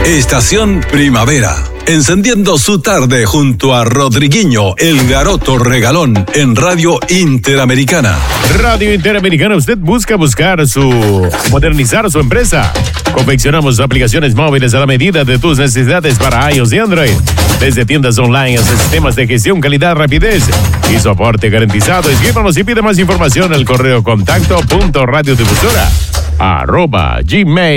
Estación Primavera. Encendiendo su tarde junto a Rodriguinho, el garoto regalón, en Radio Interamericana. Radio Interamericana, usted modernizar su empresa. Confeccionamos aplicaciones móviles a la medida de tus necesidades para iOS y Android. Desde tiendas online hasta sistemas de gestión, calidad, rapidez y soporte garantizado. Escríbanos y pide más información al correo contacto.radiodifusora@gmail.com.